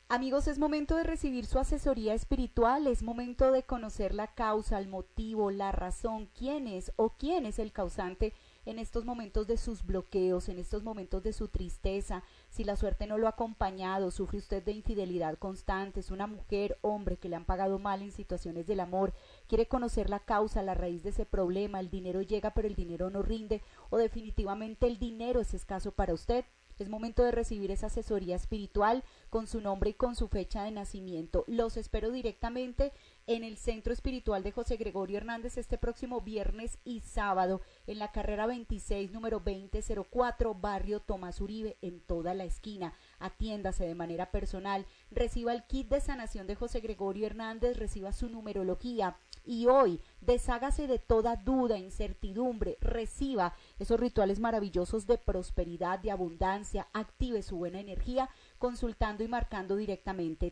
Amigos, es momento de recibir su asesoría espiritual, es momento de conocer la causa, el motivo, la razón, quién es o quién es el causante en estos momentos de sus bloqueos, en estos momentos de su tristeza. Si la suerte no lo ha acompañado, sufre usted de infidelidad constante, es una mujer, hombre que le han pagado mal en situaciones del amor, quiere conocer la causa, la raíz de ese problema, el dinero llega pero el dinero no rinde o definitivamente el dinero es escaso para usted. Es momento de recibir esa asesoría espiritual con su nombre y con su fecha de nacimiento. Los espero directamente en el Centro Espiritual de José Gregorio Hernández este próximo viernes y sábado en la carrera 26, número 2004, barrio Tomás Uribe, en toda la esquina. Atiéndase de manera personal, reciba el kit de sanación de José Gregorio Hernández, reciba su numerología y hoy deshágase de toda duda, incertidumbre, reciba esos rituales maravillosos de prosperidad, de abundancia, active su buena energía consultando y marcando directamente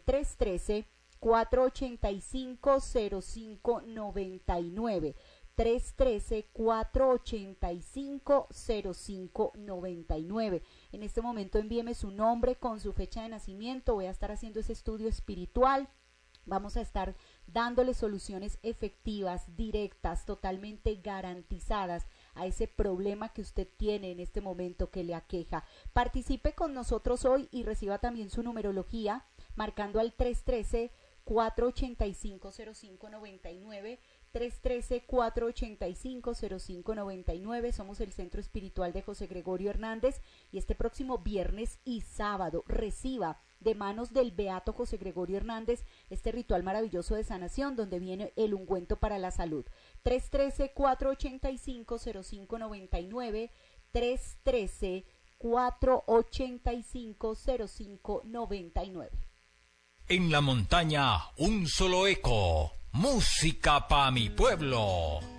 313-485-0599. 313-485-0599. En este momento envíeme su nombre con su fecha de nacimiento. Voy a estar haciendo ese estudio espiritual. Vamos a estar dándole soluciones efectivas, directas, totalmente garantizadas a ese problema que usted tiene en este momento que le aqueja. Participe con nosotros hoy y reciba también su numerología marcando al 313-485-0599. 313-485-0599. Somos el Centro Espiritual de José Gregorio Hernández y este próximo viernes y sábado reciba de manos del Beato José Gregorio Hernández este ritual maravilloso de sanación donde viene el ungüento para la salud. 313-485-0599. 313-485-0599. En la montaña, un solo eco. Música pa' mi pueblo.